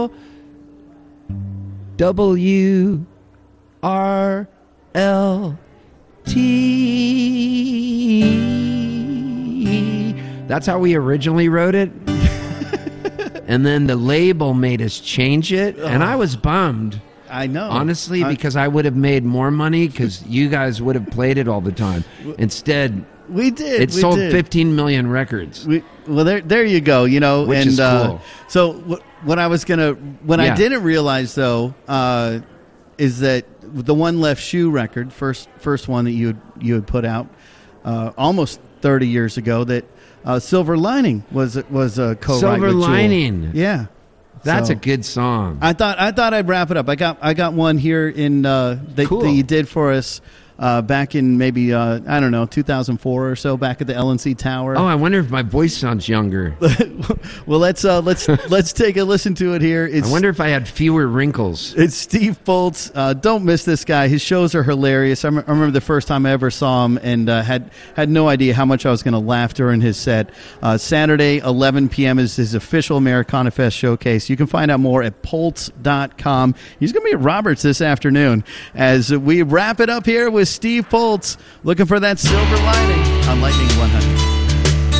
WRLT. That's how we originally wrote it. And then the label made us change it, and I was bummed. I know. Honestly, because I would have made more money because you guys would have played it all the time. Instead, we did. It sold 15 million records. There you go. You know, which is cool. So what I was gonna, I didn't realize though, is that the One Left Shoe record, first one that you had put out, almost 30 years ago, that Silver Lining was a co-write Silver with Jewel. Lining, yeah. That's a good song. I thought I'd wrap it up. I got one here in that you did for us back in maybe 2004 or so, back at the LNC Tower. Oh, I wonder if my voice sounds younger. Well, let's take a listen to it here. I wonder if I had fewer wrinkles. It's Steve Foltz. Don't miss this guy. His shows are hilarious. I remember the first time I ever saw him and had no idea how much I was going to laugh during his set. Saturday, 11 p.m. is his official Americana Fest showcase. You can find out more at Poltz.com. He's going to be at Roberts this afternoon as we wrap it up here with Steve Foltz, looking for that silver lining on Lightning 100.